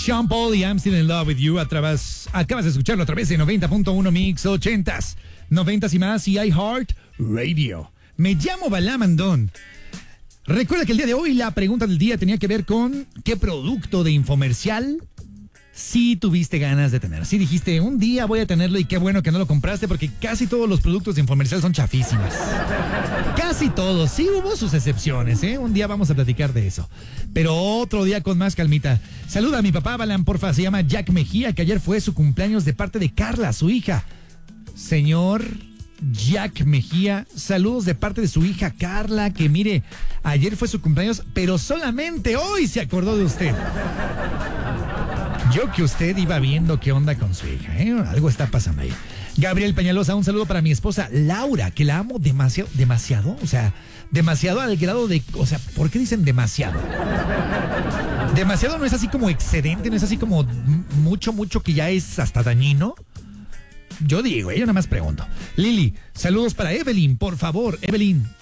Sean Paul y I'm Still in Love with You. Acabas de escucharlo a través de 90.1 Mix 80s, 90s y más y iHeart Radio. Me llamo Balam Andón. Recuerda que el día de hoy la pregunta del día tenía que ver con ¿qué producto de infomercial sí tuviste ganas de tener? Sí dijiste, un día voy a tenerlo y qué bueno que no lo compraste porque casi todos los productos de infomercial son chafísimas. Casi todos, sí hubo sus excepciones, ¿eh? Un día vamos a platicar de eso. Pero otro día con más calmita. Saluda a mi papá, Balan, porfa, se llama Jack Mejía, que ayer fue su cumpleaños de parte de Carla, su hija. Señor Jack Mejía, saludos de parte de su hija Carla, que mire, ayer fue su cumpleaños, pero solamente hoy se acordó de usted. Yo que usted iba viendo qué onda con su hija, ¿eh? Algo está pasando ahí. Gabriel Peñalosa, un saludo para mi esposa Laura, que la amo demasiado, o sea, demasiado al grado de, o sea, ¿por qué dicen demasiado? Demasiado no es así como excedente, no es así como mucho que ya es hasta dañino. Yo digo, yo nada más pregunto. Lili, saludos para Evelyn, por favor, Evelyn.